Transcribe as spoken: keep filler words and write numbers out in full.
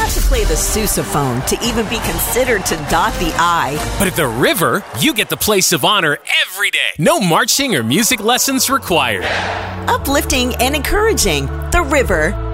have to play the sousaphone to even be considered to dot the I. But at the River, you get the place of honor every day. No marching or music lessons required. Uplifting and encouraging. The River.